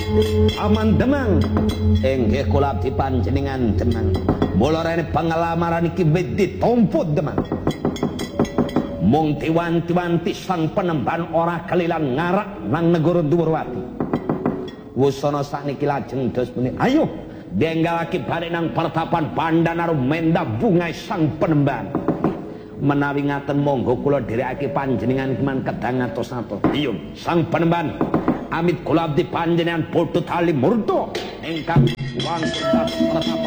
aman Demang inggih kula abdi panjenengan Demang mula rene pangalamaran iki wis ditumput Demang mung diwanti-wanti sang penemban ora kelilan ngarak nang negara Duwurwati wusana sakniki lajeng dos muni ayo denggalake bareng nang pertapan Pandanaru Menda bungai sang penemban menawi ngaten monggo kula dherekake panjenengan keman kedang atos-atos iya sang penemban amit kula abdi panjenengan bodho tali murto ingkang wonten pertapan